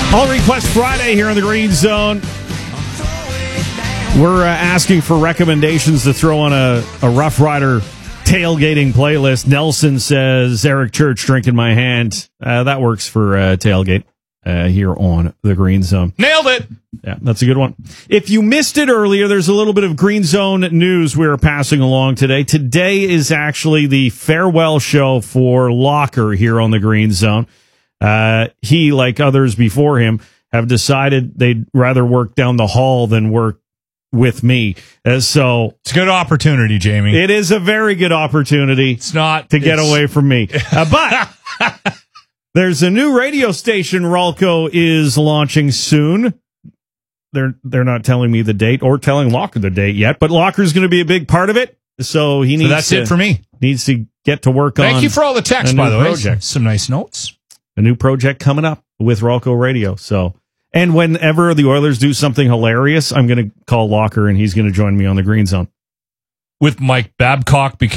All Request Friday here on the Green Zone. We're asking for recommendations to throw on a Rough Rider tailgating playlist. Nelson says Eric Church, Drink in My Hand. That works for tailgate here on the Green Zone. Nailed it. Yeah, that's a good one. If you missed it earlier, there's a little bit of Green Zone news we're passing along today. Today is actually the farewell show for Locker here on the Green Zone. He, like others before him, have decided they'd rather work down the hall than work with me. So it's a good opportunity, Jamie. It is a very good opportunity. It's not to get away from me. But there's a new radio station Ralco is launching soon. They're not telling me the date or telling Locker the date yet, but Locker's going to be a big part of it. So he needs. So that's it for me. Needs to get to work on. Thank you for all the text, by the way. Project. Some nice notes. A new project coming up with Ralco Radio. So, and whenever the Oilers do something hilarious, I'm going to call Locker and he's going to join me on the Green Zone with Mike Babcock.